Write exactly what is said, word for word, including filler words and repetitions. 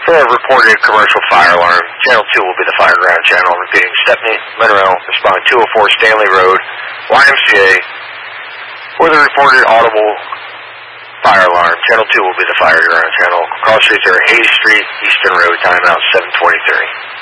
For a reported commercial fire alarm, channel two will be the fire ground channel. Repeating, Stepney, Monroe, respond two oh four Stanley Road, Y M C A. For the reported audible fire alarm, channel two will be the fire ground channel. Call streets are eightieth Street, Eastern Road, timeout seven twenty-three.